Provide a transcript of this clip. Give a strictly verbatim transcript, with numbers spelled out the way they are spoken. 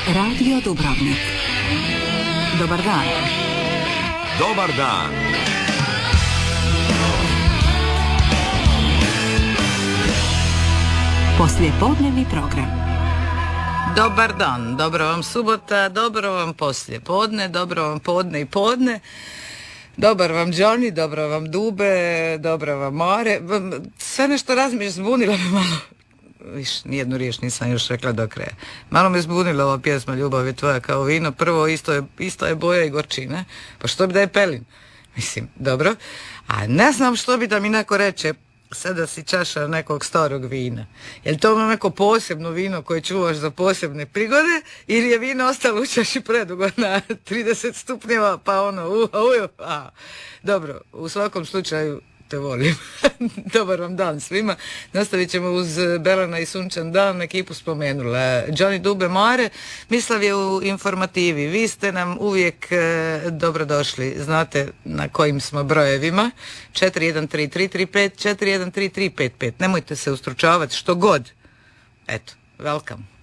Radio Dubrovnik. Dobar dan. Dobar dan. Poslijepodnevni program. Dobar dan, dobro vam subota, dobro vam poslije podne, dobro vam podne i podne. Dobar vam Johnny, dobro vam Dube, dobro vam Mare. Sve nešto razmišljam, zbunila me malo. Viš, nijednu riječ nisam još rekla do kraja. Malo me zbunila ova pjesma Ljubav je tvoja kao vino. Prvo, isto je, isto je boja i gorčina. Pa što bi da je pelin? Mislim, dobro. A ne znam što bi da mi neko reče, sada si čaša nekog starog vina. Je li to ono neko posebno vino koje čuvaš za posebne prigode ili je vino ostalo u čaši predugo na trideset stupnjeva pa ono uh, uh, uh. Dobro, u svakom slučaju te volim. Dobar vam dan svima. Nastavit ćemo uz Belana i sunčan dan, ekipu spomenula. Johnny, Dube, Mare, Mislav je u informativi. Vi ste nam uvijek e, dobrodošli. Znate na kojim smo brojevima. četiri jedan tri tri tri pet, četiri jedan tri tri pet pet. Nemojte se ustručavati što god. Eto, welcome.